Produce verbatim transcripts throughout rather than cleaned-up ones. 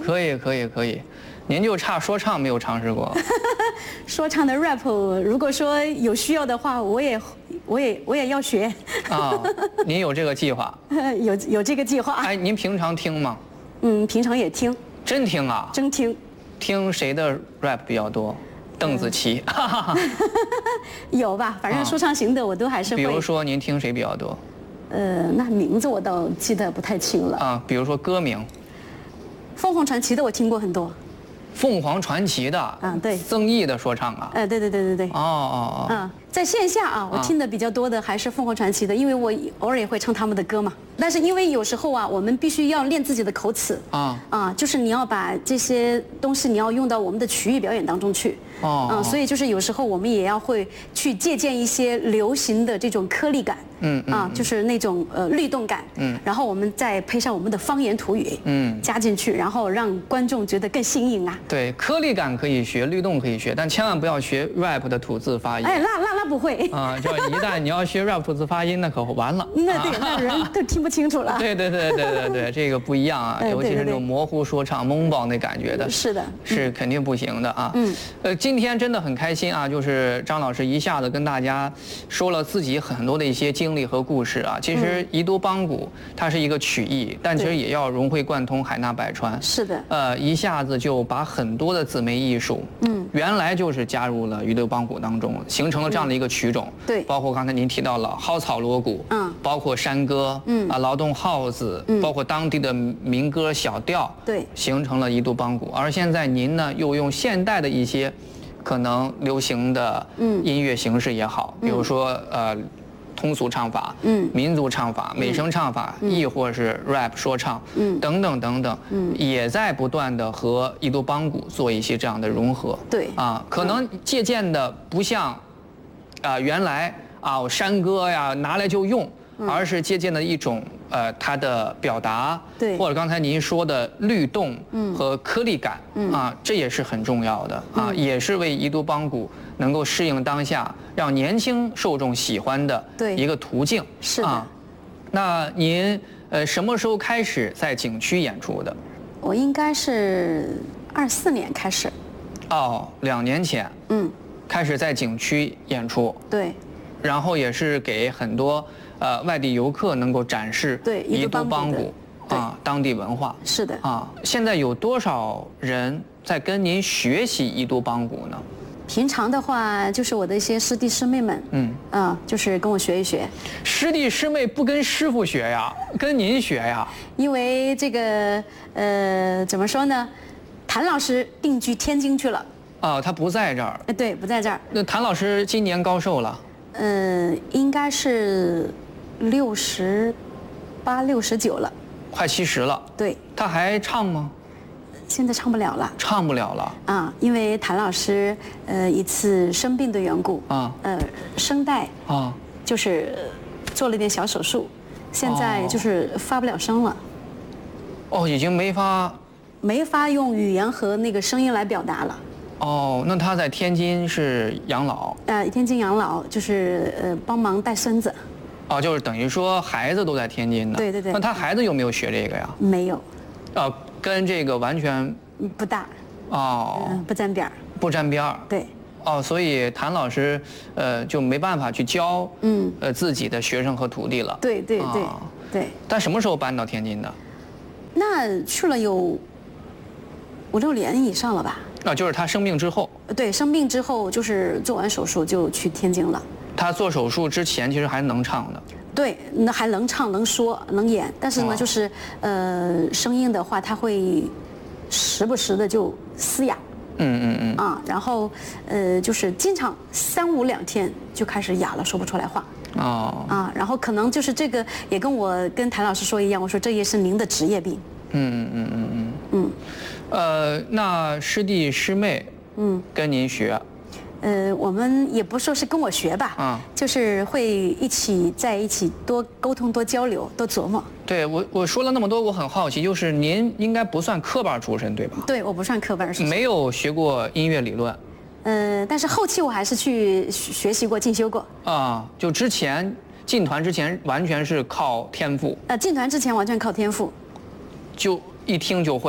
可以可以可以，您就差说唱没有尝试过。 说唱的 rap， 如果说有需要的话，我也我也我也要学。 啊，您有这个计划？ 有有这个计划。 哎，您平常听吗？ 嗯，平常也听。 真听啊？ 真听。 听谁的 rap 比较多？邓紫棋。 有吧，反正说唱型的我都还是会。 比如说您听谁比较多？ 呃，那名字我倒记得不太清了。 啊，比如说歌名。 凤凰传奇的我听过很多。 凤凰传奇的啊，对， 曾毅的说唱啊， 哎，对对对对对， 哦哦哦， 啊，在线下啊，我听的比较多的还是凤凰传奇的，因为我偶尔也会唱他们的歌嘛。但是因为有时候啊，我们必须要练自己的口齿啊啊，就是你要把这些东西你要用到我们的曲艺表演当中去。哦，嗯，所以就是有时候我们也要会去借鉴一些流行的这种颗粒感，嗯啊，就是那种呃律动感，嗯，然后我们再配上我们的方言土语，嗯，加进去，然后让观众觉得更新颖啊。 对，颗粒感可以学，律动可以学，但千万不要学 rap 的吐字发音。 哎，那那那不会啊，就一旦你要学 rap 吐字发音，那可完了。 那对，那人都听不清楚了。 对对对对对对，这个不一样啊，尤其是那种模糊说唱、蒙邦那感觉的， 是的， 是肯定不行的啊。嗯，呃，今天真的很开心啊，就是张老师一下子跟大家说了自己很多的一些经历和故事啊。其实宜都邦鼓它是一个曲艺，但其实也要融会贯通，海纳百川。 是的。 呃，一下子就把很多的姊妹艺术，嗯，原来就是加入了宜都邦鼓当中，形成了这样的一个曲种。 对。 包括刚才您提到了蒿草锣鼓，嗯，包括山歌，嗯啊，劳动号子，嗯，包括当地的民歌小调， 对， 形成了宜都邦鼓。而现在您呢，又用现代的一些可能流行的音乐形式也好，比如说呃通俗唱法、嗯民族唱法、美声唱法，亦或是 rap 说唱，嗯等等等等，嗯也在不断的和宜都邦鼓做一些这样的融合。 对啊，可能借鉴的不像啊原来啊山歌呀拿来就用，而是借鉴的一种呃它的表达， 对， 或者刚才您说的律动和颗粒感，啊，这也是很重要的啊，也是为宜都邦鼓能够适应当下，让年轻受众喜欢的一个途径。 是的。 那您呃什么时候开始在景区演出的？ 我应该是二四年开始。 哦，两年前。嗯。开始在景区演出。 对。 然后也是给很多呃外地游客能够展示对宜都邦鼓啊当地文化。 是的啊，现在有多少人在跟您学习宜都邦鼓呢？ 平常的话，就是我的一些师弟师妹们，嗯啊，就是跟我学一学。 师弟师妹不跟师傅学呀，跟您学呀？ 因为这个呃，怎么说呢？谭老师定居天津去了。 啊，他不在这儿。 哎，对，不在这儿。 那谭老师今年高寿了？ 嗯，应该是六十八、六十九了， 快七十了。 对。 他还唱吗？ 现在唱不了了。 唱不了了。 啊，因为谭老师呃一次生病的缘故啊，呃声带啊就是做了点小手术，现在就是发不了声了。 哦，已经没法。 没法用语言和那个声音来表达了。 哦，那他在天津是养老？ 呃，天津养老就是呃帮忙带孙子。 哦，就是等于说孩子都在天津呢。 对对对。 那他孩子有没有学这个呀？ 没有。 呃，跟这个完全不大。 哦。 嗯，不沾边儿。 不沾边儿。 对。 哦，所以谭老师呃就没办法去教嗯呃自己的学生和徒弟了。 对对对对。 但什么时候搬到天津的？ 那去了有五六年以上了吧。 啊，就是他生病之后。 对，生病之后就是做完手术就去天津了。 他做手术之前其实还能唱的。 对，那还能唱、能说、能演，但是呢，就是呃，声音的话，他会时不时的就嘶哑。嗯嗯嗯。啊，然后呃，就是经常三五两天就开始哑了，说不出来话。哦。啊，然后可能就是这个也跟我跟谭老师说一样，我说这也是您的职业病。嗯嗯嗯嗯嗯。嗯。 呃，那师弟师妹，嗯，跟您学， 呃，我们也不说是跟我学吧，啊，就是会一起在一起多沟通、多交流、多琢磨。 对我，我说了那么多，我很好奇，就是您应该不算科班出身，对吧？ 对，我不算科班出身， 没有学过音乐理论。 呃，但是后期我还是去学习过、进修过。 啊，就之前进团之前完全是靠天赋。 呃，进团之前完全靠天赋。 就一听就会。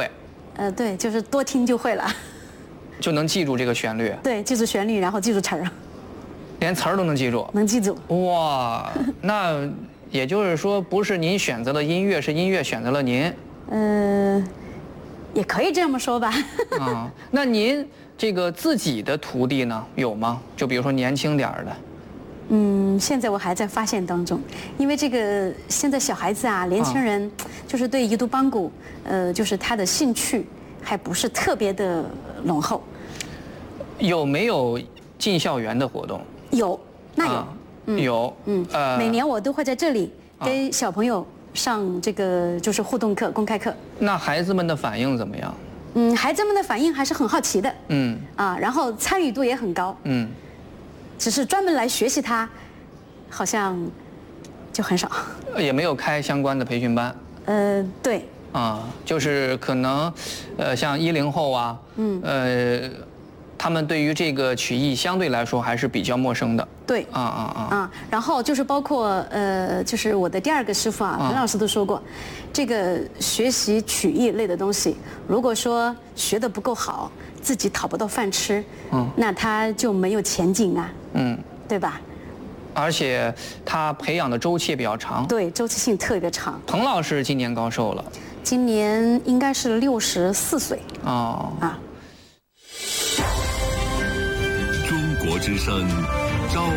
呃，对，就是多听就会了， 就能记住这个旋律。 对，记住旋律，然后记住词儿， 连词儿都能记住。 能记住。 哇，那也就是说，不是您选择了音乐，是音乐选择了您。 呃，也可以这么说吧。 啊，那您这个自己的徒弟呢，有吗？就比如说年轻点儿的。 嗯，现在我还在发现当中，因为这个现在小孩子啊，年轻人，就是对彝族邦鼓，呃，就是他的兴趣还不是特别的浓厚。 有没有进校园的活动？ 有，那有， 啊、嗯、有， 嗯，呃，每年我都会在这里给小朋友上这个就是互动课、公开课。 那孩子们的反应怎么样？ 嗯，孩子们的反应还是很好奇的，嗯，啊，然后参与度也很高，嗯。只是专门来学习它，好像就很少。 也没有开相关的培训班。 呃，对。 啊，就是可能，呃，像一零后啊，嗯，呃，他们对于这个曲艺相对来说还是比较陌生的。 对。啊啊啊。啊，然后就是包括呃，就是我的第二个师傅啊，彭老师都说过，这个学习曲艺类的东西，如果说学得不够好，自己讨不到饭吃，嗯，那他就没有前景啊，嗯，对吧？ 而且他培养的周期也比较长， 对，周期性特别长。 彭老师今年高寿了？ 今年应该是六十四岁。哦。啊。 中国之声，朝